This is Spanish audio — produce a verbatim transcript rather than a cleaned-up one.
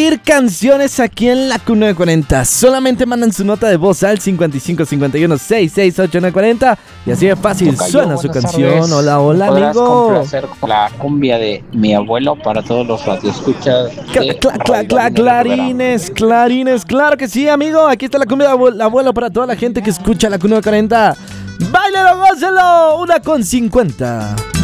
pedir canciones aquí en la Q nueve cuarenta. Solamente mandan su nota de voz al cincuenta y cinco cincuenta y uno sesenta y seis ochenta y nueve cuarenta y así de fácil Tocayo, suena su buenas canción. tardes. Hola, hola, ¿Podrás amigo. complacer la cumbia de mi abuelo para todos los radioescuchas Cla, de cla, cla, Radio cla, Gabino de Rivera? clarines, clarines, claro que sí, amigo. Aquí está la cumbia de abuelo, abuelo para toda la gente que escucha la Q nueve cuarenta. ¡Báilalo, gózalo! Una con cincuenta.